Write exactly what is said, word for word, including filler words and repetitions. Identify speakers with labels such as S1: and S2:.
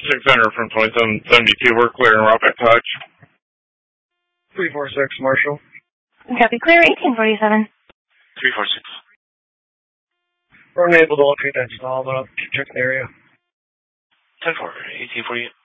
S1: six hundred from twenty-seven seventy-two. We're clear and Route back to Hutch.
S2: three four six, Marshall.
S3: Copy. Clear, eighteen forty-seven.
S4: three four six.
S2: We're unable to locate that stall, but I'll check the area.
S4: ten four, eighteen forty-eight.